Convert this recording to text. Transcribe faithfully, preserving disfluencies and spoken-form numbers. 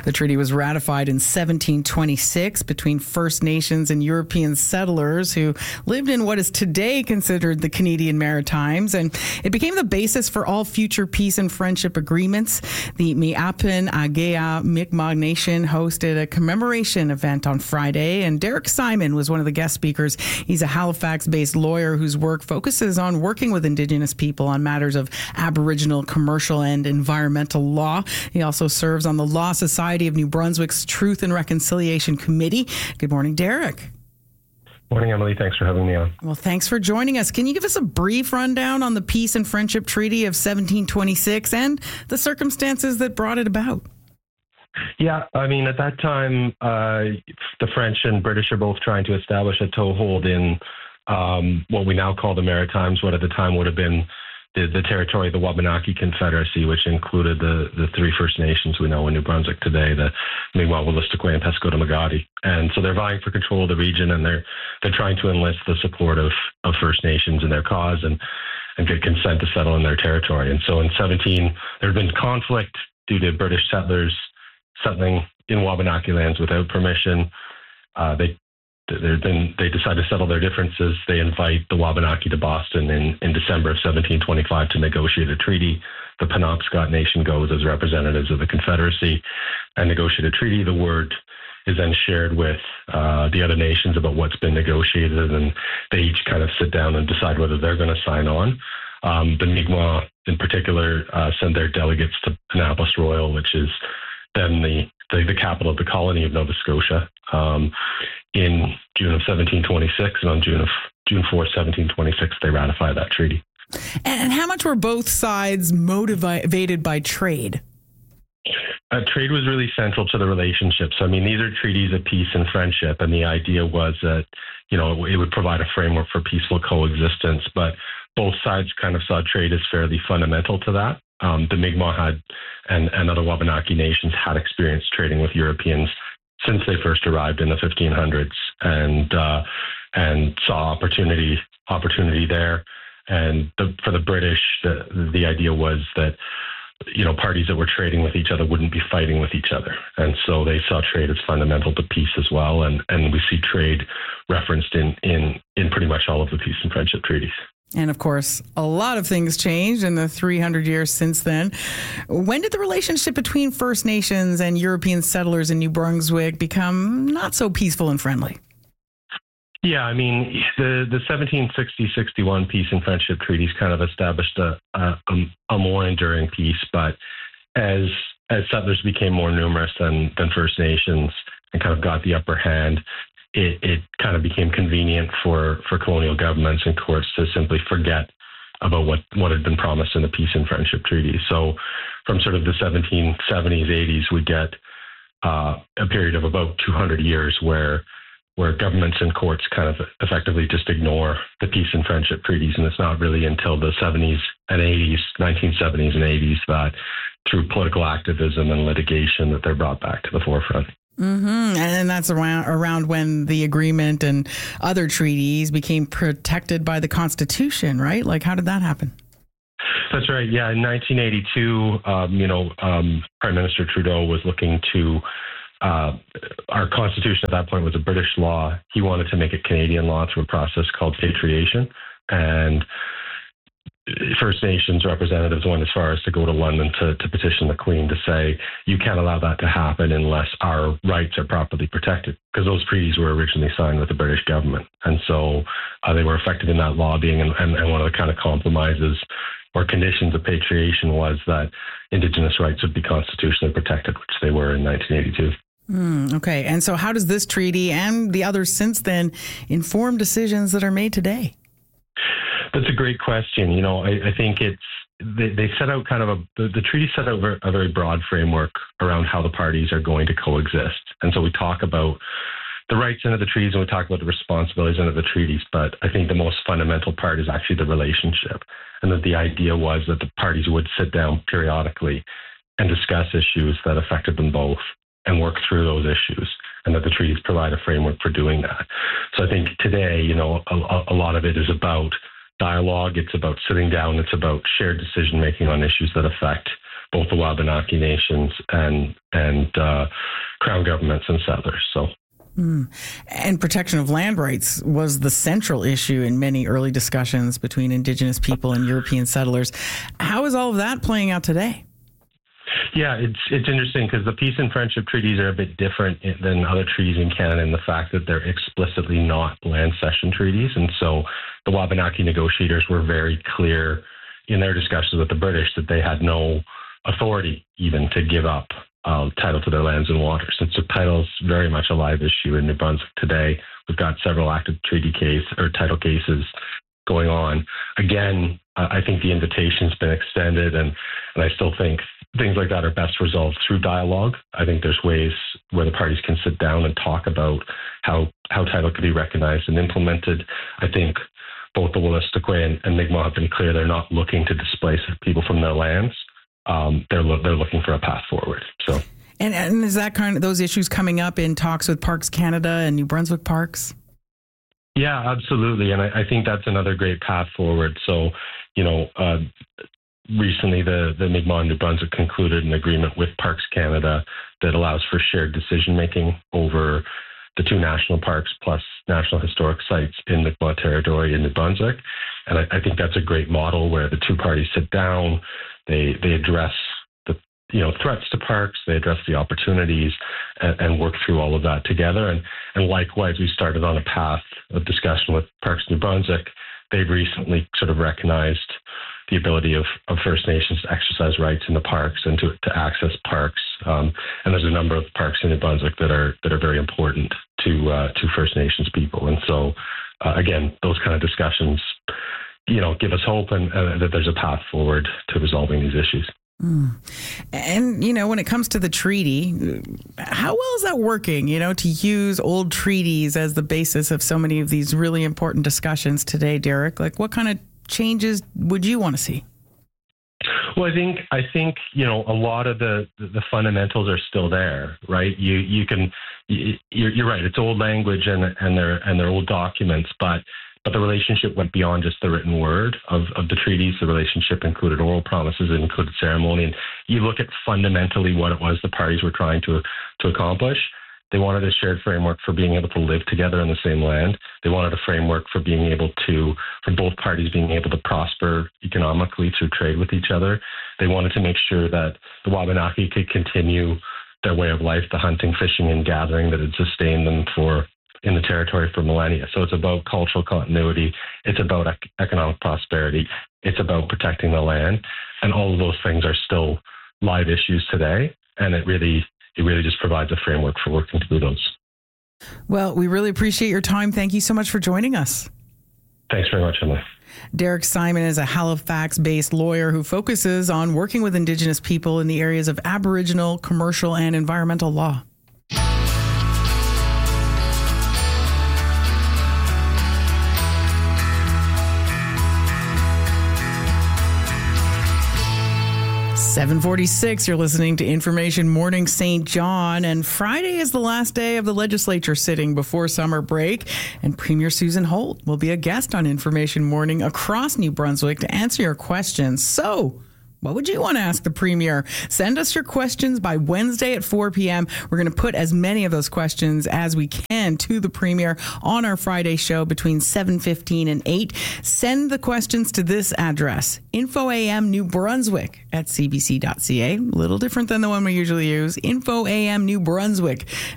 The treaty was ratified in seventeen twenty-six between First Nations and European settlers who lived in what is today considered the Canadian Maritimes, and it became the basis for all future peace and friendship agreements. The Mi'apin Agea Mi'kmaq Nation hosted a commemoration event on Friday, and Derek Simon was one of the guest speakers. He's a Halifax-based lawyer whose work focuses on working with Indigenous people on matters of Aboriginal, commercial, and environmental law. He also serves on the Law Society of New Brunswick's Truth and Reconciliation Committee. Good morning, Derek. Morning, Emily. Thanks for having me on. Well, thanks for joining us. Can you give us a brief rundown on the Peace and Friendship Treaty of seventeen twenty-six and the circumstances that brought it about? Yeah, I mean, at that time, uh, the French and British are both trying to establish a toehold in um, what we now call the Maritimes, what at the time would have been the, the territory of the Wabanaki Confederacy, which included the, the three First Nations we know in New Brunswick today, the Mi'kmaq, Wolastoqey, and Pescadoo-Magadi. And so they're vying for control of the region, and they're they're trying to enlist the support of, of First Nations in their cause and, and get consent to settle in their territory. And so in seventeen, there had been conflict due to British settlers settling in Wabanaki lands without permission. Uh, they Then they decide to settle their differences. They invite the Wabanaki to Boston in, in December of seventeen twenty-five to negotiate a treaty. The Penobscot Nation goes as representatives of the Confederacy and negotiate a treaty. The word is then shared with uh, the other nations about what's been negotiated, and they each kind of sit down and decide whether they're going to sign on. Um, the Mi'kmaq, in particular, uh, send their delegates to Annapolis Royal, which is then the, the, the capital of the colony of Nova Scotia. Um, in June of seventeen twenty-six, and on June of June fourth, seventeen twenty-six, they ratified that treaty. And how much were both sides motivated by trade? Uh, trade was really central to the relationship. So, I mean, these are treaties of peace and friendship, and the idea was that, you know, it would provide a framework for peaceful coexistence. But both sides kind of saw trade as fairly fundamental to that. Um, the Mi'kmaq had, and, and other Wabanaki nations had experienced trading with Europeans since they first arrived in the fifteen hundreds, and uh, and saw opportunity opportunity there. And the, for the British, the, the idea was that, you know, parties that were trading with each other wouldn't be fighting with each other, and so they saw trade as fundamental to peace as well. And and we see trade referenced in in in pretty much all of the peace and friendship treaties. And of course, a lot of things changed in the three hundred years since then. When did the relationship between First Nations and European settlers in New Brunswick become not so peaceful and friendly? Yeah, I mean, the, the seventeen sixty sixty-one Peace and Friendship Treaties kind of established a, a, a more enduring peace. But as as settlers became more numerous than, than First Nations and kind of got the upper hand, It, it kind of became convenient for, for colonial governments and courts to simply forget about what, what had been promised in the Peace and Friendship Treaty. So from sort of the seventeen seventies, eighties, we get uh, a period of about two hundred years where where governments and courts kind of effectively just ignore the Peace and Friendship Treaties. And it's not really until the seventies and eighties, nineteen seventies and eighties, that through political activism and litigation that they're brought back to the forefront. Mm-hmm. And that's around around when the agreement and other treaties became protected by the Constitution, right? Like, how did that happen? That's right. Yeah, in nineteen eighty-two, um, you know, um, Prime Minister Trudeau was looking to. Uh, our Constitution at that point was a British law. He wanted to make it Canadian law through a process called patriation, and First Nations representatives went as far as to go to London to, to petition the Queen to say, you can't allow that to happen unless our rights are properly protected, because those treaties were originally signed with the British government. And so uh, they were effective in that lobbying, and, and, and one of the kind of compromises or conditions of patriation was that Indigenous rights would be constitutionally protected, which they were in nineteen eighty-two. Mm, okay. And so how does this treaty and the others since then inform decisions that are made today? That's a great question. You know, I, I think it's they, they set out kind of a the, the treaty set out a very broad framework around how the parties are going to coexist. And so we talk about the rights under the treaties and we talk about the responsibilities under the treaties. But I think the most fundamental part is actually the relationship, and that the idea was that the parties would sit down periodically and discuss issues that affected them both and work through those issues, and that the treaties provide a framework for doing that. So I think today, you know, a, a lot of it is about dialogue. It's about sitting down. It's about shared decision making on issues that affect both the Wabanaki nations and and uh, crown governments and settlers. So. Mm. And protection of land rights was the central issue in many early discussions between Indigenous people and European settlers. How is all of that playing out today? Yeah, it's it's interesting because the peace and friendship treaties are a bit different than other treaties in Canada in the fact that they're explicitly not land cession treaties. And so the Wabanaki negotiators were very clear in their discussions with the British that they had no authority even to give up uh, title to their lands and waters. And so title is very much a live issue in New Brunswick today. We've got several active treaty case or title cases going on. Again, I think the invitation's been extended, and, and I still think things like that are best resolved through dialogue. I think there's ways where the parties can sit down and talk about how, how title could be recognized and implemented. I think both the Wolastoqey and, and Mi'kmaq have been clear they're not looking to displace people from their lands. Um, they're lo- they're looking for a path forward. So, and, and is that kind of those issues coming up in talks with Parks Canada and New Brunswick Parks? Yeah, absolutely. And I, I think that's another great path forward. So, you know, uh, recently the, the Mi'kmaq and New Brunswick concluded an agreement with Parks Canada that allows for shared decision-making over the two national parks plus national historic sites in Mi'kmaq territory in New Brunswick. And I, I think that's a great model where the two parties sit down, they, they address the you know threats to parks, they address the opportunities, and, and work through all of that together. And, and likewise, we started on a path of discussion with Parks New Brunswick. They've recently sort of recognized the ability of, of First Nations to exercise rights in the parks and to, to access parks. Um, and there's a number of parks in New Brunswick that are that are very important to uh, to First Nations people. And so, uh, again, those kind of discussions, you know, give us hope and uh, that there's a path forward to resolving these issues. Mm. And, you know, when it comes to the treaty, how well is that working, you know, to use old treaties as the basis of so many of these really important discussions today, Derek? Like, what kind of changes would you want to see? Well, I think I think you know a lot of the the fundamentals are still there, right? You you can you're, you're right. It's old language and and they're and they're old documents, but but the relationship went beyond just the written word of, of the treaties. The relationship included oral promises, it included ceremony, and you look at fundamentally what it was the parties were trying to to accomplish. They wanted a shared framework for being able to live together on the same land. They wanted a framework for being able to, for both parties being able to prosper economically through trade with each other. They wanted to make sure that the Wabanaki could continue their way of life, the hunting, fishing, and gathering that had sustained them for in the territory for millennia. So it's about cultural continuity. It's about ec- economic prosperity. It's about protecting the land. And all of those things are still live issues today. And it really It really just provides a framework for working through those. Well, we really appreciate your time. Thank you so much for joining us. Thanks very much, Emily. Derek Simon is a Halifax-based lawyer who focuses on working with Indigenous people in the areas of Aboriginal, commercial, and environmental law. seven forty-six, you're listening to Information Morning Saint John, and Friday is the last day of the legislature sitting before summer break, and Premier Susan Holt will be a guest on Information Morning across New Brunswick to answer your questions. So, what would you want to ask the Premier? Send us your questions by Wednesday at four p.m. We're going to put as many of those questions as we can to the Premier on our Friday show between seven fifteen and eight. Send the questions to this address, InfoAM New Brunswick at c b c dot c a. A little different than the one we usually use, InfoAM New Brunswick